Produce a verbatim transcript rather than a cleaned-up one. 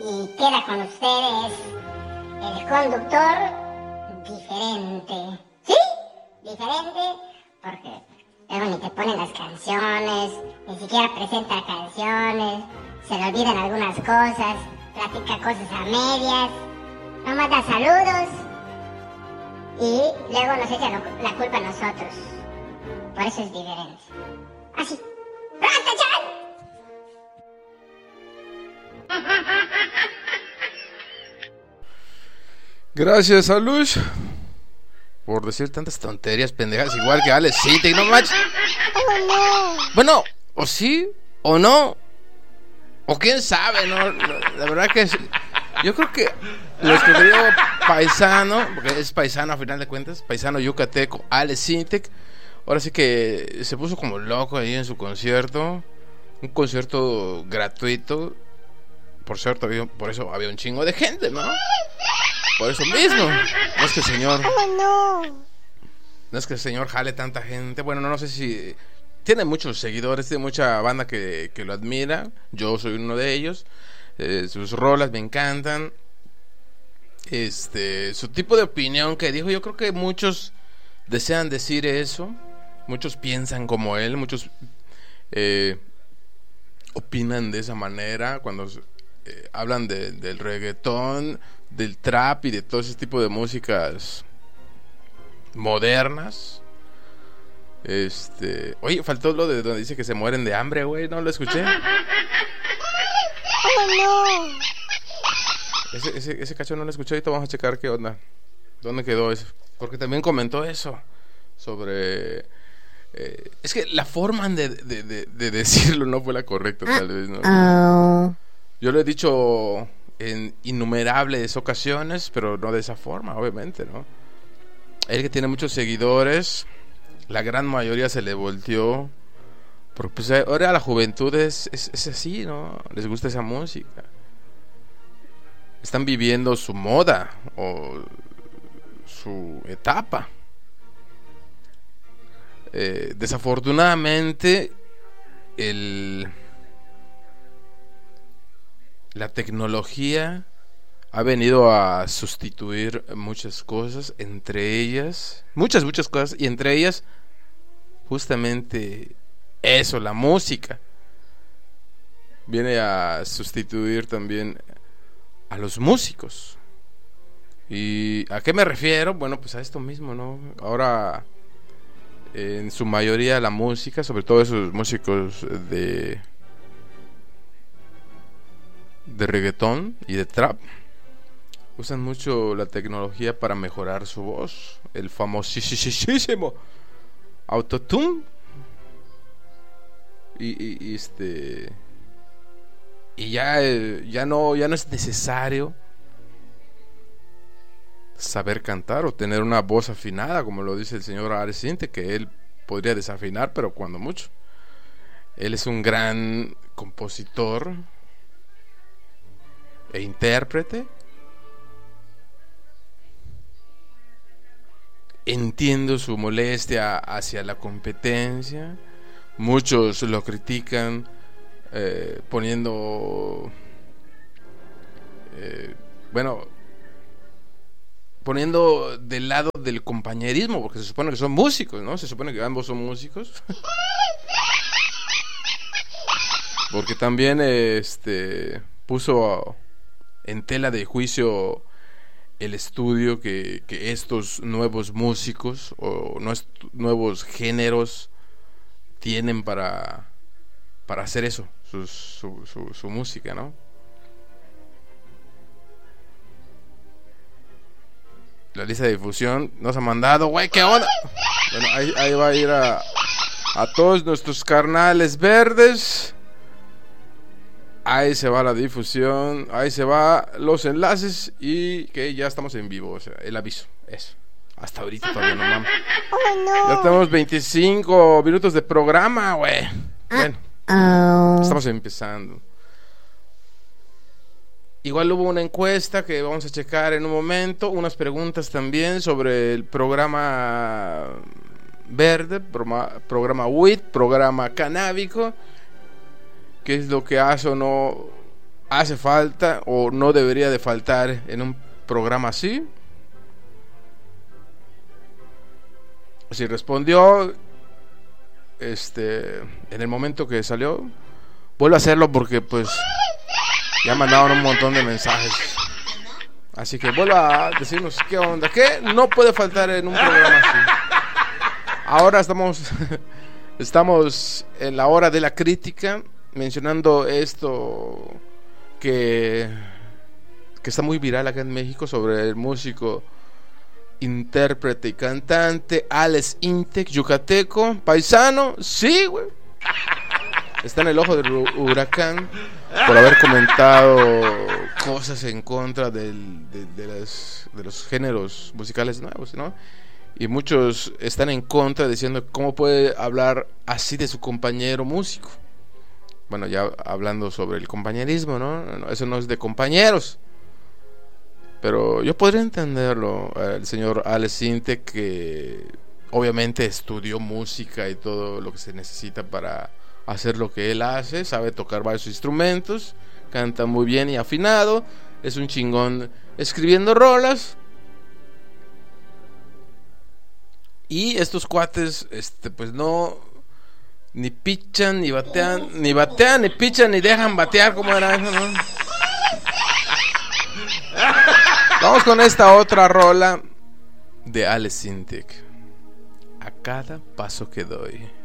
Y queda con ustedes el conductor diferente. ¿Sí? Diferente porque luego ni te ponen las canciones, ni siquiera presenta canciones, se le olvidan algunas cosas, platica cosas a medias, no manda saludos y luego nos echa la culpa a nosotros. Por eso es diferente. Así. ¡Rasta-chan! Gracias a Luz por decir tantas tonterías pendejas, igual que Alex Sintek, no manches. Oh, no. Bueno, o sí, o no, o quién sabe, ¿no? La verdad que es, yo creo que lo escribió paisano, porque es paisano a final de cuentas, paisano yucateco, Alex Sintek. Ahora sí que se puso como loco ahí en su concierto, un concierto gratuito. Por cierto, había, por eso había un chingo de gente, ¿no? Por eso mismo. No es que el señor... Oh, no. No es que el señor jale tanta gente. Bueno, no, no sé si... Tiene muchos seguidores, tiene mucha banda que, que lo admira. Yo soy uno de ellos. Eh, sus rolas me encantan. Este... Su tipo de opinión que dijo, yo creo que muchos desean decir eso. Muchos piensan como él. Muchos eh, opinan de esa manera cuando... Eh, hablan de, del reggaetón, del trap y de todo ese tipo de músicas modernas. Este, oye, faltó lo de donde dice que se mueren de hambre, güey, no lo escuché. Oh, no. Ese, ese, ese cacho no lo escuché, ahorita vamos a checar qué onda, dónde quedó eso, porque también comentó eso sobre eh, es que la forma de, de, de, de decirlo no fue la correcta, tal vez, ¿no? Oh. Yo lo he dicho en innumerables ocasiones, pero no de esa forma, obviamente, ¿no? Él que tiene muchos seguidores, la gran mayoría se le volteó, porque pues ahora la juventud es, es, es así, ¿no? Les gusta esa música. Están viviendo su moda o su etapa. Eh, desafortunadamente, el... la tecnología ha venido a sustituir muchas cosas, entre ellas, muchas, muchas cosas, y entre ellas, justamente eso, la música. Viene a sustituir también a los músicos. ¿Y a qué me refiero? Bueno, pues a esto mismo, ¿no? Ahora, en su mayoría, la música, sobre todo esos músicos de... de reggaetón y de trap, usan mucho la tecnología para mejorar su voz, el famosísimo autotune y, y, y este y ya ya no ya no es necesario saber cantar o tener una voz afinada, como lo dice el señor Alex Sintek, que él podría desafinar, pero cuando mucho. Él es un gran compositor e intérprete. Entiendo su molestia hacia la competencia. Muchos lo critican eh, poniendo eh, bueno poniendo del lado del compañerismo, porque se supone que son músicos, ¿no? Se supone que ambos son músicos. Porque también este puso en tela de juicio el estudio que, que estos nuevos músicos o nuevos géneros tienen para, para hacer eso, su, su, su, su música, ¿no? La lista de difusión nos ha mandado, güey, ¿qué onda? Bueno, ahí, ahí va a ir a, a todos nuestros carnales verdes. Ahí se va la difusión, ahí se va los enlaces y que ya estamos en vivo, o sea, el aviso, eso. Hasta ahorita todavía no mames. Oh, no. Ya tenemos veinticinco minutos de programa, güey. Bueno, Oh. estamos empezando. Igual hubo una encuesta que vamos a checar en un momento, unas preguntas también sobre el programa verde, programa, programa W I T, programa canábico. ¿Qué es lo que hace o no hace falta o no debería de faltar en un programa así. Si respondió este en el momento que salió, vuelvo a hacerlo porque pues ya mandaron un montón de mensajes. Así que vuelva a decirnos qué onda, qué no puede faltar en un programa así. Ahora estamos estamos en la hora de la crítica, mencionando esto que que está muy viral acá en México sobre el músico, intérprete y cantante Alex Intec, yucateco, paisano, sí, güey. Está en el ojo del huracán por haber comentado cosas en contra del, de, de, las, de los géneros musicales nuevos, ¿no? Y muchos están en contra diciendo cómo puede hablar así de su compañero músico. Bueno, ya hablando sobre el compañerismo, ¿no? Eso no es de compañeros. Pero yo podría entenderlo, el señor Alex Intec, que obviamente estudió música y todo lo que se necesita para hacer lo que él hace, sabe tocar varios instrumentos, canta muy bien y afinado, es un chingón escribiendo rolas. Y estos cuates, este, pues no, ni pichan, ni batean, ni batean, ni pichan, ni dejan batear, como era eso, ¿no? Vamos con esta otra rola de Alex Intec. A cada paso que doy.